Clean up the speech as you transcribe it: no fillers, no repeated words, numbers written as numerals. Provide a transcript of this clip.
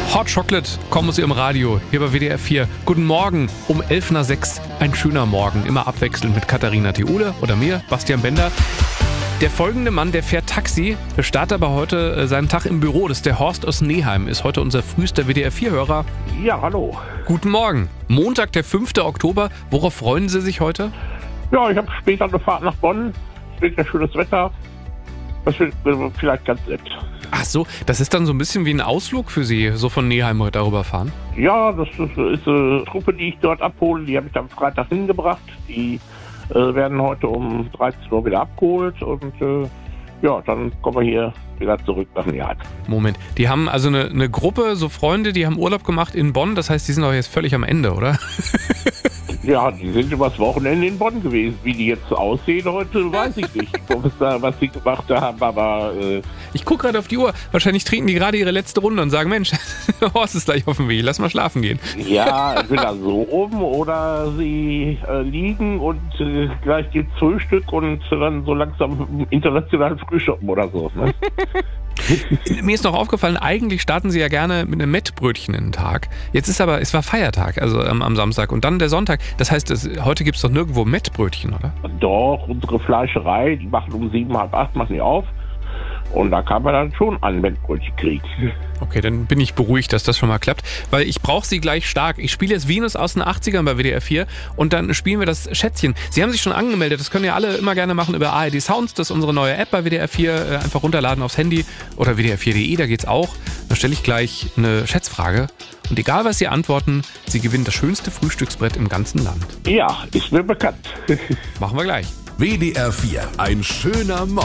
Hot Chocolate kommen aus ihrem Radio, hier bei WDR 4. Guten Morgen um 11:06 ein schöner Morgen, immer abwechselnd mit Katharina Theule oder mir, Bastian Bender. Der folgende Mann, der fährt Taxi, der startet aber heute seinen Tag im Büro. Das ist der Horst aus Neheim, ist heute unser frühester WDR 4-Hörer. Ja, hallo. Guten Morgen. Montag, der 5. Oktober. Worauf freuen Sie sich heute? Ja, ich habe später eine Fahrt nach Bonn. Es wird ja schönes Wetter. Das wird vielleicht ganz nett. Ach so, das ist dann so ein bisschen wie ein Ausflug für Sie, so von Neheim heute darüber fahren? Ja, das ist eine Truppe, die ich dort abhole. Die habe ich am Freitag hingebracht. Die werden heute um 13 Uhr wieder abgeholt. Und ja, dann kommen wir hier wieder zurück nach Neheim. Moment, die haben also eine Gruppe, so Freunde, die haben Urlaub gemacht in Bonn. Das heißt, die sind doch jetzt völlig am Ende, oder? Ja, die sind übers Wochenende in Bonn gewesen. Wie die jetzt aussehen heute, weiß ich nicht. Ich weiß nicht, was sie gemacht haben, aber... Ich gucke gerade auf die Uhr. Wahrscheinlich trinken die gerade ihre letzte Runde und sagen, Mensch, Horst ist gleich auf dem Weg, lass mal schlafen gehen. Ja, entweder so oben oder sie liegen und gleich gibt's Frühstück und dann so langsam international frühstücken oder so. Ne? Mir ist noch aufgefallen, eigentlich starten Sie ja gerne mit einem Mettbrötchen in den Tag. Jetzt ist aber, es war Feiertag, also am Samstag und dann der Sonntag. Das heißt, heute gibt es doch nirgendwo Mettbrötchen, oder? Doch, unsere Fleischerei, die machen um 7, halb 8, machen die auf. Und da kann man dann schon ein Mettbrötchen kriegen. Okay, dann bin ich beruhigt, dass das schon mal klappt, weil ich brauche Sie gleich stark. Ich spiele jetzt Venus aus den 80ern bei WDR 4 und dann spielen wir das Schätzchen. Sie haben sich schon angemeldet, das können ja alle immer gerne machen über ARD Sounds, das ist unsere neue App bei WDR 4, einfach runterladen aufs Handy oder WDR4.de, da geht's auch. Dann stelle ich gleich eine Schätzfrage und egal was Sie antworten, Sie gewinnen das schönste Frühstücksbrett im ganzen Land. Ja, ist mir bekannt. Machen wir gleich. WDR 4, ein schöner Morgen.